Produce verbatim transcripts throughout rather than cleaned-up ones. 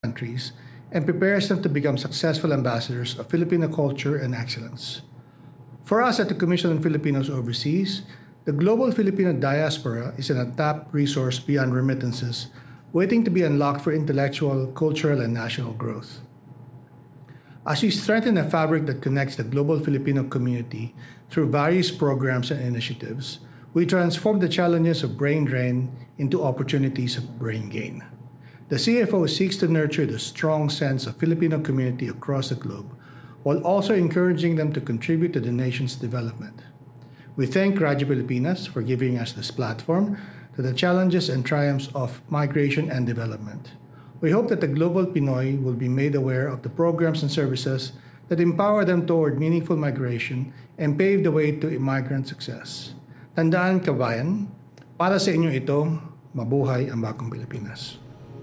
countries and prepares them to become successful ambassadors of Filipino culture and excellence. For us at the Commission on Filipinos Overseas, the global Filipino diaspora is an untapped resource beyond remittances, waiting to be unlocked for intellectual, cultural, and national growth. As we strengthen a fabric that connects the global Filipino community through various programs and initiatives, we transform the challenges of brain drain into opportunities of brain gain. The C F O seeks to nurture the strong sense of Filipino community across the globe, while also encouraging them to contribute to the nation's development. We thank Radyo Pilipinas for giving us this platform to the challenges and triumphs of migration and development. We hope that the global Pinoy will be made aware of the programs and services that empower them toward meaningful migration and pave the way to immigrant success. Tandaan, kabayan, para sa inyo ito, mabuhay ang bagong Pilipinas.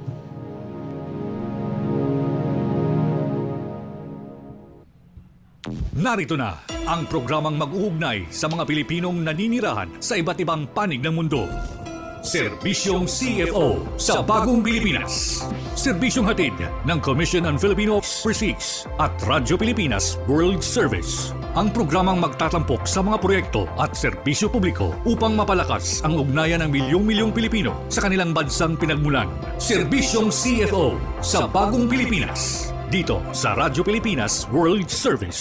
Narito na ang programang mag-uugnay sa mga Pilipinong naninirahan sa iba't ibang panig ng mundo. Serbisyong C F O sa Bagong Pilipinas. Serbisyong hatid ng Commission on Filipino Overseas at Radyo Pilipinas World Service. Ang programang magtatampok sa mga proyekto at serbisyo publiko upang mapalakas ang ugnayan ng milyong-milyong Pilipino sa kanilang bansang pinagmulan. Serbisyong C F O sa Bagong Pilipinas. Dito sa Radyo Pilipinas World Service.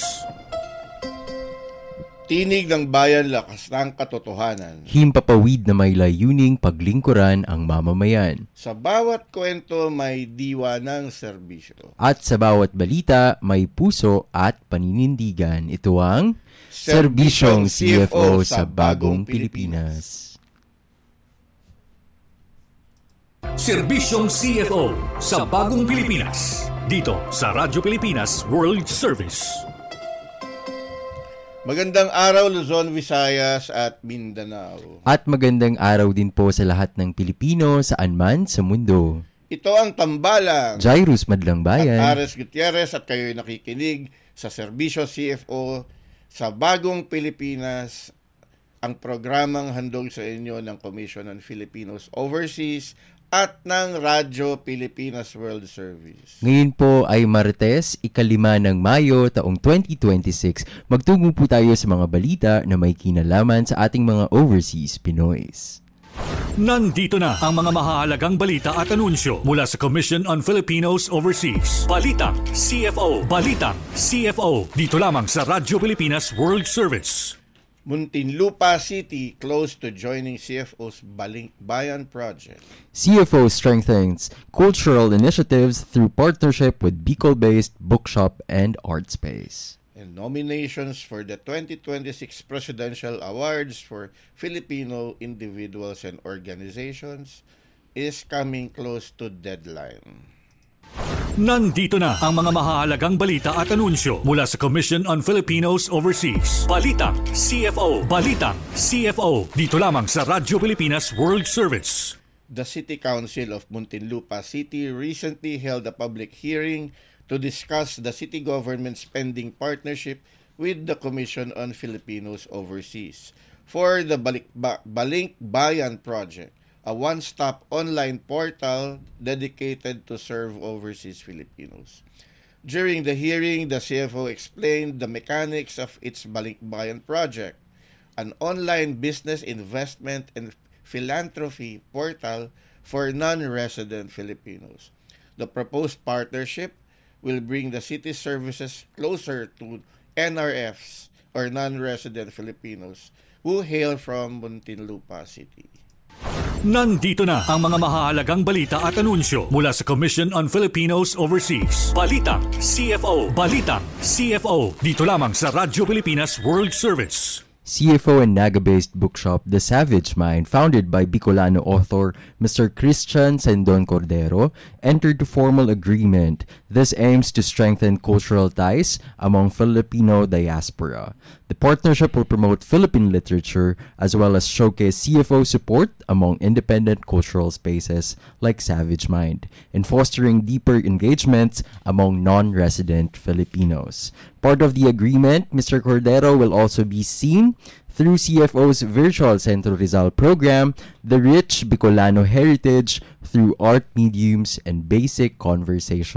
Tinig ng bayan, lakas ng katotohanan. Himpapawid na may layuning paglingkuran ang mamamayan. Sa bawat kwento may diwa ng serbisyo. At sa bawat balita may puso at paninindigan. Ito ang Serbisyong C F O sa Bagong Pilipinas. Serbisyong C F O sa Bagong Pilipinas. Dito sa Radyo Pilipinas World Service. Magandang araw Luzon, Visayas at Mindanao. At magandang araw din po sa lahat ng Pilipino saan man sa mundo. Ito ang Tambalang. Jairus Madlang Bayan. At Ares Gutierrez at kayo'y nakikinig sa Serbisyo C F O sa Bagong Pilipinas, ang programang handog sa inyo ng Commission on Filipinos Overseas at ng Radyo Pilipinas World Service. Ngayon po ay Martes, ikalima ng Mayo, taong twenty twenty-six. Magtungo po tayo sa mga balita na may kinalaman sa ating mga overseas Pinoys. Nandito na ang mga mahahalagang balita at anunsyo mula sa Commission on Filipinos Overseas. Balitang C F O. Balitang C F O. Dito lamang sa Radyo Pilipinas World Service. Muntinlupa City close to joining C F O's Baling Bayan project. C F O strengthens cultural initiatives through partnership with Bicol-based bookshop and art space. And nominations for the twenty twenty-six Presidential Awards for Filipino individuals and organizations is coming close to deadline. Nandito na ang mga mahahalagang balita at anunsyo mula sa Commission on Filipinos Overseas. Balitang C F O. Balitang C F O. Dito lamang sa Radyo Pilipinas World Service. The City Council of Muntinlupa City recently held a public hearing to discuss the city government's pending partnership with the Commission on Filipinos Overseas for the Balik ba- Balink Bayan project, a one-stop online portal dedicated to serve overseas Filipinos. During the hearing, the C F O explained the mechanics of its Balikbayan project, an online business investment and philanthropy portal for non-resident Filipinos. The proposed partnership will bring the city's services closer to N R Fs, or non-resident Filipinos, who hail from Muntinlupa City. Nandito na ang mga mahahalagang balita at anunsyo mula sa Commission on Filipinos Overseas. Balitang C F O. Balitang C F O. Dito lamang sa Radyo Pilipinas World Service. C F O and Naga-based bookshop The Savage Mind, founded by Bicolano author Mister Christian Sendon Cordero, entered a formal agreement. This aims to strengthen cultural ties among Filipino diaspora. The partnership will promote Philippine literature as well as showcase C F O support among independent cultural spaces like Savage Mind, and fostering deeper engagements among non-resident Filipinos. Part of the agreement, Mister Cordero will also be seen through C F O's virtual Centro Rizal program, The Rich Bicolano Heritage, through art mediums and basic conversation.